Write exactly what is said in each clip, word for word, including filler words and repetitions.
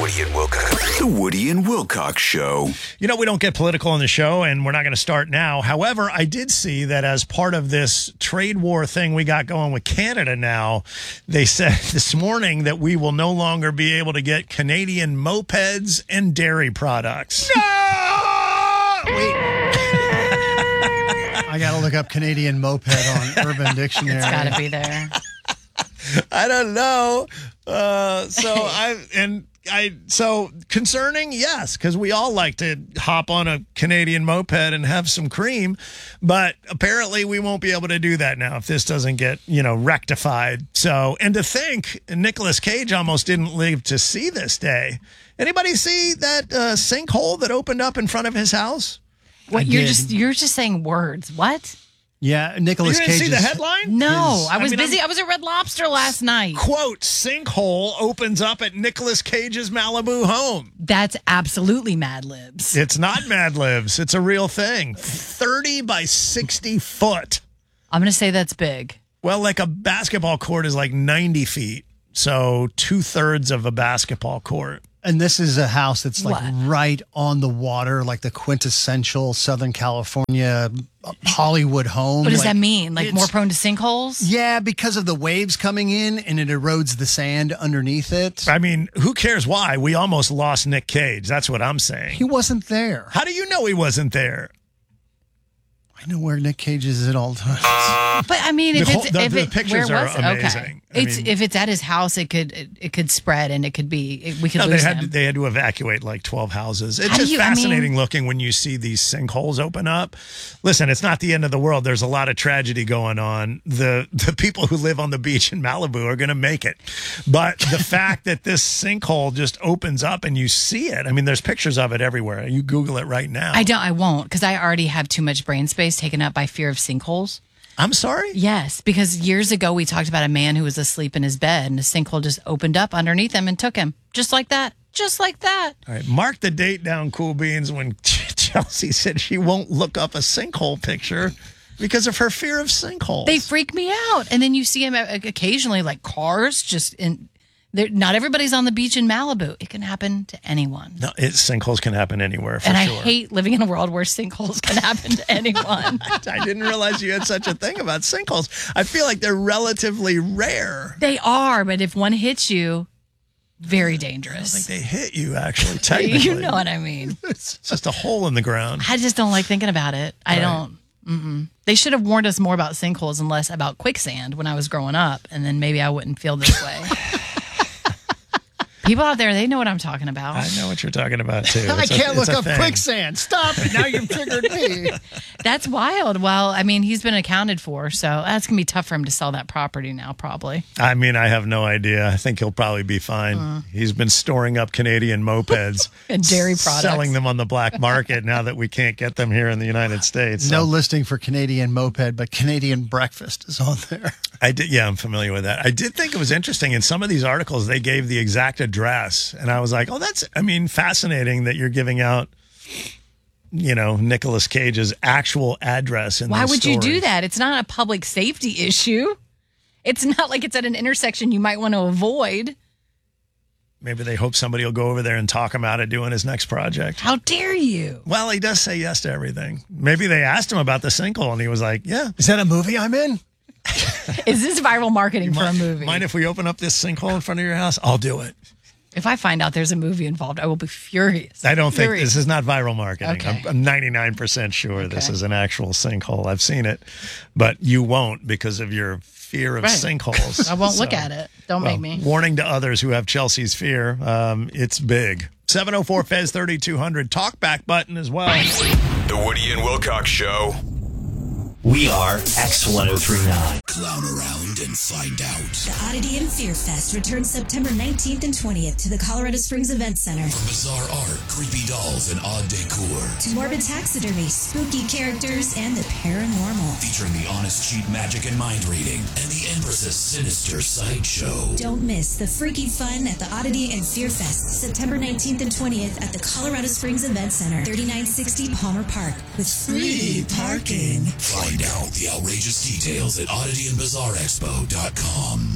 Woody and Wilcox. The Woody and Wilcox Show. You know, we don't get political on the show, and we're not going to start now. However, I did see that as part of this trade war thing we got going with Canada now, they said this morning that we will no longer be able to get Canadian mopeds and dairy products. No! Wait. I got to look up Canadian moped on Urban Dictionary. It's got to be there. I don't know. Uh, so I and I so concerning, yes, because we all like to hop on a Canadian moped and have some cream, but apparently we won't be able to do that now if this doesn't get, you know, rectified. So, and to think Nicolas Cage almost didn't live to see this day. Anybody see that uh, sinkhole that opened up in front of his house? What I you're did. just you're just saying words. What? Yeah, Nicolas You didn't Cage. see the headline? No, His- I was I mean, busy. I'm- I was at Red Lobster last night. Quote, sinkhole opens up at Nicolas Cage's Malibu home. That's absolutely Mad Libs. It's not Mad Libs. It's a real thing. thirty by sixty foot. I'm going to say that's big. Well, like a basketball court is like ninety feet. So two thirds of a basketball court. And this is a house that's like What? right on the water, like the quintessential Southern California Hollywood home. What does Like, that mean? Like it's- more prone to sinkholes? Yeah, because of the waves coming in and it erodes the sand underneath it. I mean, who cares why? We almost lost Nick Cage. That's what I'm saying. He wasn't there. How do you know he wasn't there? I know where Nick Cage is at all times. But I mean, if The it's whole- the- if the it, pictures where are was it? amazing. Okay. I It's mean- if it's at his house, it could it, it could spread and it could be it, we could No, they lose had him. to, they had to evacuate like twelve houses. It's How do just you- I mean- fascinating looking when you see these sinkholes open up. Listen, it's not the end of the world. There's a lot of tragedy going on. The the people who live on the beach in Malibu are going to make it. But the fact that this sinkhole just opens up and you see it. I mean, there's pictures of it everywhere. You Google it right now. I don't. I won't because I already have too much brain space taken up by fear of sinkholes. I'm sorry? Yes, because years ago we talked about a man who was asleep in his bed and a sinkhole just opened up underneath him and took him just like that, just like that. All right, mark the date down, Cool Beans, when Chelsea said she won't look up a sinkhole picture because of her fear of sinkholes. They freak me out. And then you see him occasionally, like cars, just in. They're, not everybody's on the beach in Malibu. It can happen to anyone. No, it, sinkholes can happen anywhere for and I sure. hate living in a world where sinkholes can happen to anyone. I didn't realize you had such a thing about sinkholes. I feel like they're relatively rare. They are, but if one hits you, very I dangerous. think they hit you, actually, technically. You know what I mean. It's just a hole in the ground. I just don't like thinking about it. I Right. don't. Mm-mm. They should have warned us more about sinkholes and less about quicksand when I was growing up, and then maybe I wouldn't feel this way. People out there, they know what I'm talking about. I know what you're talking about, too. I It's a- can't it's look a up thing. quicksand. Stop it. Now you've triggered me. That's wild. Well, I mean, he's been accounted for, so that's going to be tough for him to sell that property now, probably. I mean, I have no idea. I think he'll probably be fine. Uh. He's been storing up Canadian mopeds And dairy products. selling them on the black market now that we can't get them here in the United States. So No listing for Canadian moped, but Canadian breakfast is on there. I did. Yeah, I'm familiar with that. I did think it was interesting. In some of these articles, they gave the exact address. And I was like, oh, that's, I mean, fascinating that you're giving out, you know, Nicolas Cage's actual address. In Why these would you do stories. that? It's not a public safety issue. It's not like it's at an intersection you might want to avoid. Maybe they hope somebody will go over there and talk him out of doing his next project. How dare you? Well, he does say yes to everything. Maybe they asked him about the sinkhole and he was like, yeah. Is that a movie I'm in? Is this viral marketing for a Mind- movie? Mind if we open up this sinkhole in front of your house? I'll do it. If I find out there's a movie involved, I will be furious. I don't think Furious. this is not viral marketing. Okay. I'm, I'm ninety-nine percent sure this Okay. is an actual sinkhole. I've seen it, but you won't because of your fear of Right. sinkholes. I won't So, look at it. Don't well, make me. Warning to others who have Chelsea's fear. Um, it's big. seven oh four Fez thirty-two hundred. Talkback button as well. The Woody and Wilcox Show. We are X ten thirty-nine. Clown around and find out. The Oddity and Fear Fest returns September nineteenth and twentieth to the Colorado Springs Event Center. From bizarre art, creepy dolls, and odd decor. To morbid taxidermy, spooky characters, and the paranormal. Featuring the honest cheat magic and mind reading. And the Empress's sinister sideshow. Don't miss the freaky fun at the Oddity and Fear Fest, September nineteenth and twentieth at the Colorado Springs Event Center, thirty-nine sixty Palmer Park, with free parking. Find out the outrageous details at oddity and bizarre expo dot com.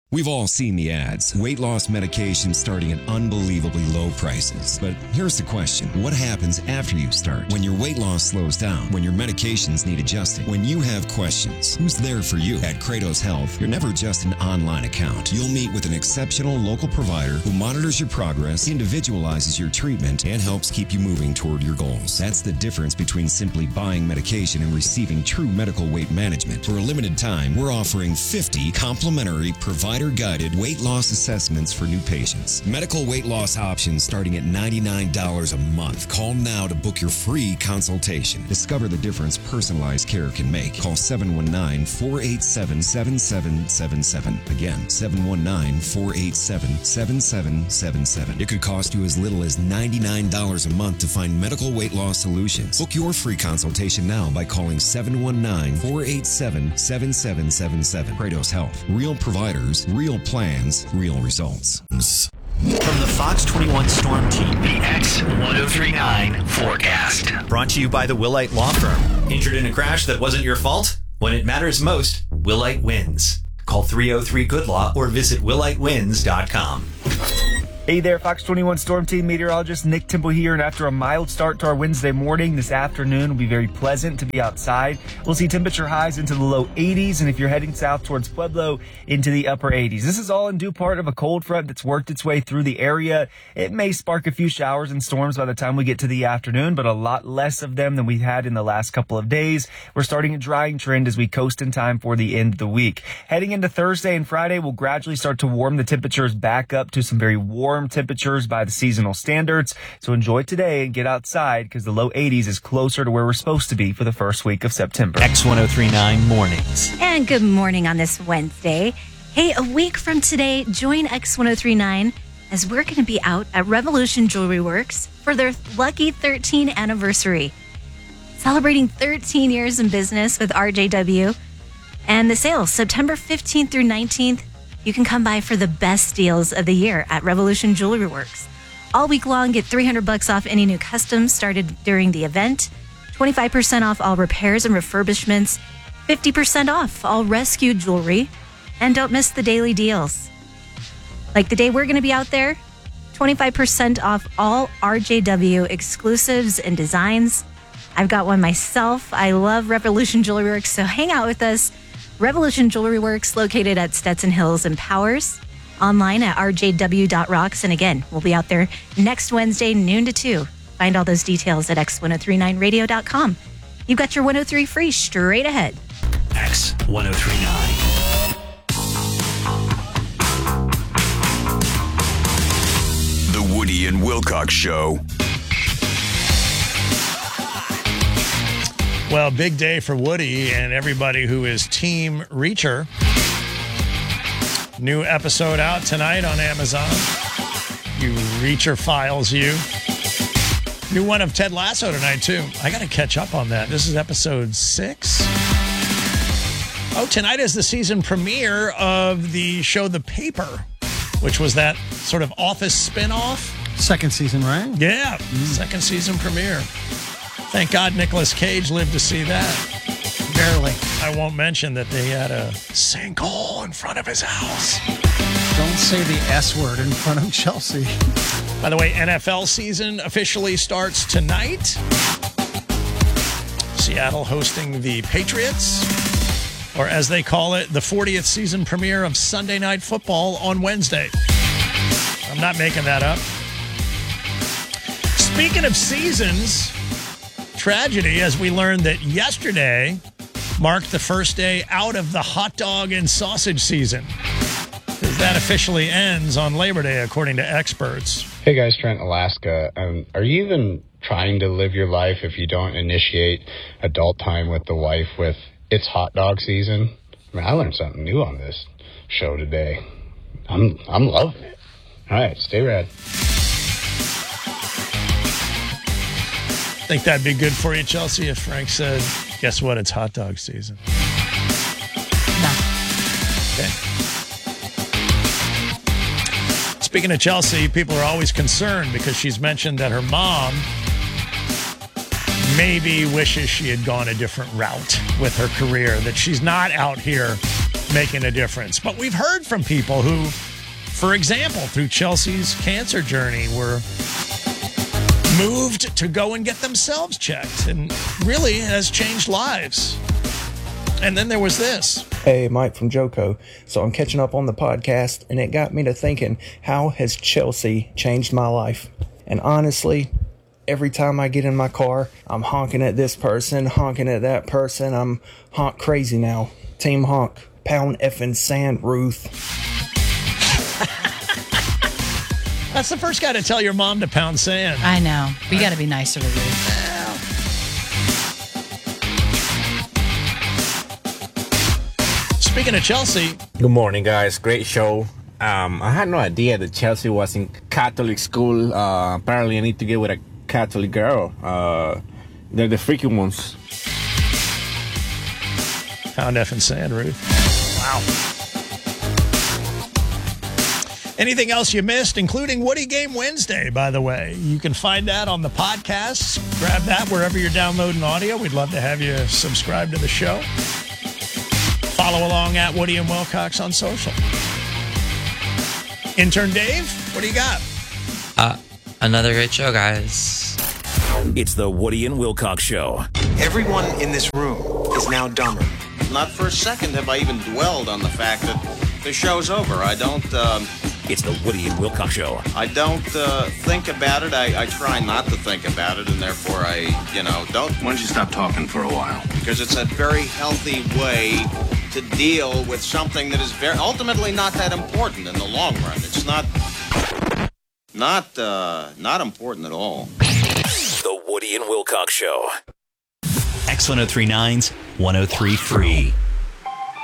We've all seen the ads. Weight loss medication starting at unbelievably low prices. But here's the question. What happens after you start? When your weight loss slows down? When your medications need adjusting? When you have questions? Who's there for you? At Kratos Health, you're never just an online account. You'll meet with an exceptional local provider who monitors your progress, individualizes your treatment, and helps keep you moving toward your goals. That's the difference between simply buying medication and receiving true medical weight management. For a limited time, we're offering fifty complimentary provider guided weight loss assessments for new patients. Medical weight loss options starting at ninety-nine dollars a month. Call now to book your free consultation. Discover the difference personalized care can make. Call seven one nine, four eight seven, seven seven seven seven. Again, seven one nine, four eight seven, seven seven seven seven. It could cost you as little as ninety-nine dollars a month to find medical weight loss solutions. Book your free consultation now by calling seven one nine, four eight seven, seven seven seven seven. Kratos Health. Real providers, real plans, real results. From the Fox twenty-one Storm Team, the X ten thirty-nine forecast. Brought to you by the Willite Law Firm. Injured in a crash that wasn't your fault? When it matters most, Willite wins. Call three oh three good law or visit willite wins dot com. Hey there, Fox twenty-one Storm Team meteorologist Nick Temple here, and after a mild start to our Wednesday morning, this afternoon will be very pleasant to be outside. We'll see temperature highs into the low eighties, and if you're heading south towards Pueblo, into the upper eighties. This is all in due part of a cold front that's worked its way through the area. It may spark a few showers and storms by the time we get to the afternoon, but a lot less of them than we had in the last couple of days. We're starting a drying trend as we coast in time for the end of the week. Heading into Thursday and Friday, we'll gradually start to warm the temperatures back up to some very warm temperatures by the seasonal standards. So enjoy today and get outside because the low eighties is closer to where we're supposed to be for the first week of September. X ten thirty-nine mornings. And good morning on this Wednesday. Hey, a week from today, join X ten thirty-nine as we're going to be out at Revolution Jewelry Works for their Lucky thirteen anniversary. Celebrating thirteen years in business with R J W. And the sale, September fifteenth through nineteenth. You can come by for the best deals of the year at Revolution Jewelry Works. All week long, get three hundred bucks off any new customs started during the event, twenty-five percent off all repairs and refurbishments, fifty percent off all rescue jewelry, and don't miss the daily deals. Like the day we're going to be out there, twenty-five percent off all R J W exclusives and designs. I've got one myself. I love Revolution Jewelry Works, so hang out with us. Revolution Jewelry Works, located at Stetson Hills and Powers. Online at r j w dot rocks. And again, we'll be out there next Wednesday, noon to two. Find all those details at x ten thirty-nine radio dot com. You've got your one oh three free straight ahead. X ten thirty-nine. The Woody and Wilcox Show. Well, big day for Woody and everybody who is Team Reacher. New episode out tonight on Amazon. You Reacher files you. New one of Ted Lasso tonight, too. I got to catch up on that. This is episode six. Oh, tonight is the season premiere of the show The Paper, which was that sort of Office spinoff. Second season, right? Yeah, mm. Second season premiere. Thank God Nicolas Cage lived to see that. Barely. I won't mention that they had a sinkhole in front of his house. Don't say the S word in front of Chelsea. By the way, N F L season officially starts tonight. Seattle hosting the Patriots, or as they call it, the fortieth season premiere of Sunday Night Football on Wednesday. I'm not making that up. Speaking of seasons, tragedy, as we learned that yesterday marked the first day out of the hot dog and sausage season. Because that officially ends on Labor Day, according to experts. Hey guys, Trent, Alaska. Um, are you even trying to live your life if you don't initiate adult time with the wife with it's hot dog season? I mean, I learned something new on this show today. I'm I'm loving it. All right, stay rad. Think that'd be good for you, Chelsea, if Frank said, guess what, it's hot dog season? No. Okay. Speaking of Chelsea, people are always concerned because she's mentioned that her mom maybe wishes she had gone a different route with her career, that she's not out here making a difference. But we've heard from people who, for example, through Chelsea's cancer journey, were moved to go and get themselves checked, and really has changed lives. And then there was this. Hey, Mike from Joco. So I'm catching up on the podcast, and it got me to thinking, how has Chelsea changed my life? And honestly, every time I get in my car, I'm honking at this person, honking at that person. I'm honk crazy now. Team honk. Pound effing sand, Ruth. That's the first guy to tell your mom to pound sand. I know. We got to be nicer to Ruth. Speaking of Chelsea. Good morning, guys. Great show. Um, I had no idea that Chelsea was in Catholic school. Uh, apparently, I need to get with a Catholic girl. Uh, they're the freaky ones. Pound effing sand, Ruth. Wow. Anything else you missed, including Woody Game Wednesday, by the way. You can find that on the podcast. Grab that wherever you're downloading audio. We'd love to have you subscribe to the show. Follow along at Woody and Wilcox on social. Intern Dave, what do you got? Uh, another great show, guys. It's the Woody and Wilcox Show. Everyone in this room is now dumber. Not for a second have I even dwelled on the fact that the show's over. I don't... Um, it's the Woody and Wilcox Show. I don't uh, think about it. I, I try not to think about it, and therefore I, you know, don't... Why don't you stop talking for a while? Because it's a very healthy way to deal with something that is very ultimately not that important in the long run. It's not... Not, uh, not important at all. The Woody and Wilcox Show. X ten thirty-nine's one oh three Free.